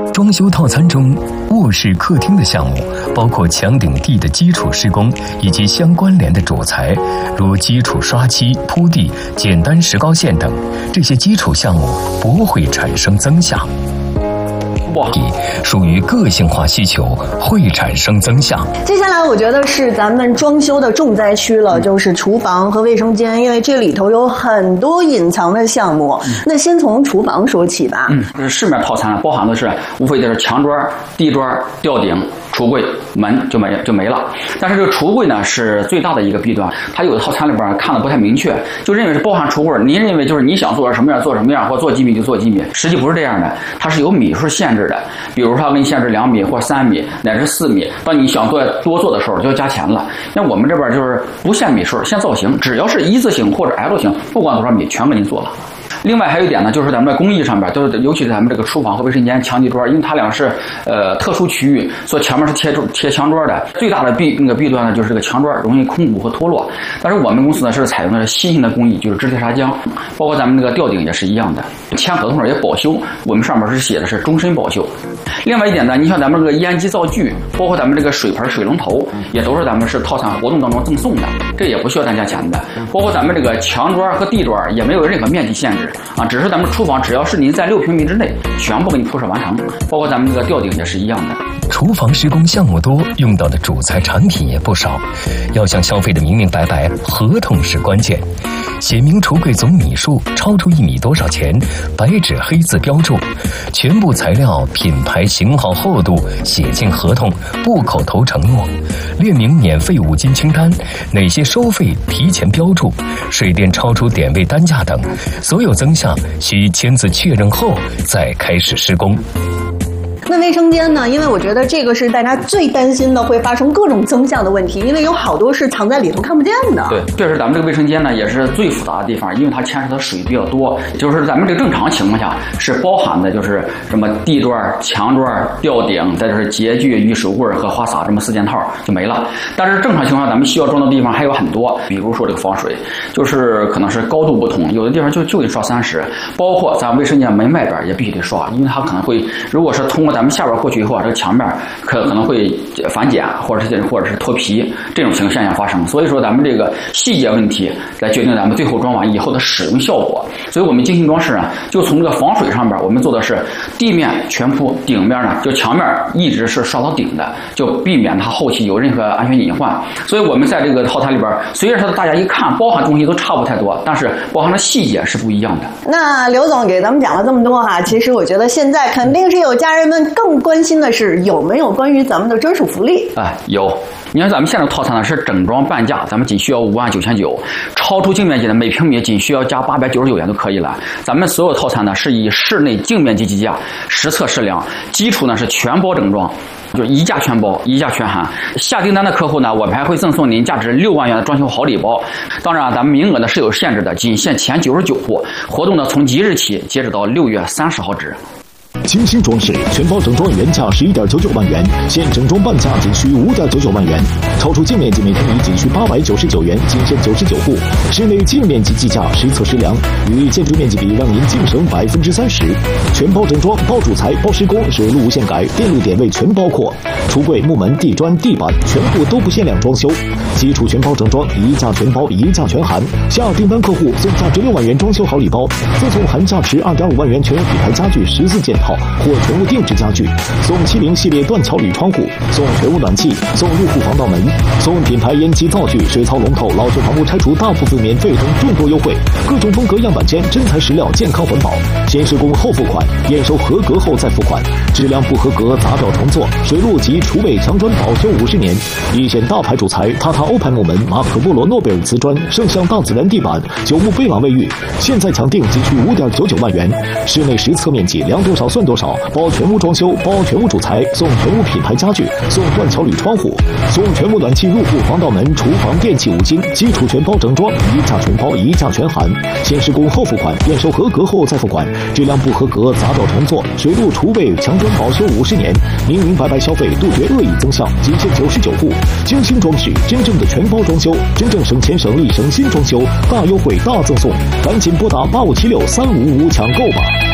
装修套餐中，卧室、客厅的项目包括墙顶地的基础施工以及相关联的主材，如基础刷漆、铺地、简单石膏线等。这些基础项目不会产生增项。属于个性化需求，会产生增项。 接下来我觉得是咱们装修的重灾区了，就是厨房和卫生间，因为这里头有很多隐藏的项目。那先从厨房说起吧。 市面套餐包含的是无非就是墙砖、地砖、吊顶、橱柜、门就没了。但是这个橱柜呢是最大的一个弊端，它有的套餐里边看的不太明确，就认为是包含橱柜，您认为就是你想做什么样做什么样，或做几米就做几米，实际不是这样的，它是有米数限制的。比如说它给你限制2米或3米乃至4米，当你想多做的时候就要加钱了。那我们这边就是不限米数，限造型，只要是一字形或者 L 型，不管多少米全给您做了。另外还有一点呢，就是咱们的工艺上边，都是尤其是咱们这个厨房和卫生间墙地砖，因为它俩是特殊区域，所以前面是贴墙砖的。最大的弊端呢，就是这个墙砖容易空鼓和脱落。但是我们公司呢是采用的新型的工艺，就是支贴砂浆，包括咱们这个吊顶也是一样的。签合同上也保修，我们上面是写的是终身保修。另外一点呢，你像咱们这个烟机灶具，包括咱们这个水盆、水龙头，也都是咱们是套餐活动当中赠送的，这也不需要单加钱的。包括咱们这个墙砖和地砖也没有任何面积限制。只是咱们厨房只要是您在6平米之内，全部给你铺设完成，包括咱们这个吊顶也是一样的。 厨房施工项目多，用到的主材产品也不少，要想消费的明明白白，合同是关键。写明橱柜总米数，超出1米多少钱，白纸黑字标注，全部材料、品牌、型号、厚度写进合同，不口头承诺，列明免费5金清单，哪些收费提前标注，水电超出点位单价等，所有增项需签字确认后再开始施工。 那卫生间呢？因为我觉得这个是大家最担心的，会发生各种增项的问题，因为有好多是藏在里头看不见的。 对，这是咱们这个卫生间呢，也是最复杂的地方，因为它牵扯的水比较多。就是咱们这个正常情况下是包含的，就是什么地砖、墙砖、吊顶，再就是洁具、浴室柜和花洒这么4件套就没了。但是正常情况下，咱们需要装的地方还有很多，比如说这个防水，就是可能是高度不同，有的地方就得刷30，包括咱卫生间门外边也必须得刷，因为它可能会，如果是通过咱们下边过去以后这个墙面可能会反碱或者是脱皮，这种现象发生。所以说咱们这个细节问题来决定咱们最后装完以后的使用效果。所以我们精心装饰呢，就从这个防水上边，我们做的是地面全铺，顶面呢就墙面一直是刷到顶的，就避免它后期有任何安全隐患。所以我们在这个套餐里边，虽然说大家一看包含东西都差不太多，但是包含的细节是不一样的。 那刘总给咱们讲了这么多哈，其实我觉得现在肯定是有家人们更关心的是有没有关于咱们的专属福利。 有。你看咱们现在的套餐呢是整装半价，咱们仅需要59900，超出净面积的每平米仅需要加899元就可以了。咱们所有套餐呢是以室内净面积计价，实测实量，基础呢是全包整装，就是一价全包，一价全含。下订单的客户呢，我们还会赠送您价值6万元的装修好礼包。当然咱们名额呢是有限制的，仅限前99户。活动呢从即日起截止到6月30号止。 精心装饰全包整装原价11.99万元，现整装半价仅需5.99万元，超出净面积每平米仅需899元，仅限99户。室内净面积计价，实测实量，与建筑面积比，让您净省30%。全包整装，包主材，包施工，水路无限改，电路点位全包括，橱柜、木门、地砖、地板全部都不限量装修。基础全包整装，一价全包，一价全含。下订单客户送价值6万元装修好礼包，赠送含价值2.5万元全屋品牌家具14件套或全屋定制家具，送70系列断桥铝窗户，送全屋暖气，送入户防盗门，送品牌烟机灶具、水槽龙头、老旧房屋拆除大部分免费等众多优惠，各种风格样板间，真材实料，健康环保，先施工后付款，验收合格后再付款，质量不合格砸掉重做，水路及厨卫墙砖保修50年，一线大牌主材塔塔欧牌木门、马可波罗诺贝尔瓷砖、圣象大自然地板、九牧贝朗卫浴，现在抢订仅需5.99万元，室内实测面积量多少算多少，包全屋装修，包全屋主材，送全屋品牌家具，送断桥铝窗户，送全屋暖气、入户防盗门、厨房电器5金，基础全包整装，一价全包，一价全含，先施工后付款，验收合格后再付款，质量不合格砸掉重做，水路厨卫墙砖保修50年，明明白白消费，杜绝恶意增项，仅限99户，精心装饰，真正的全包装修，真正省钱省力省心装修，大优惠大赠送，赶紧拨打85763555抢购吧。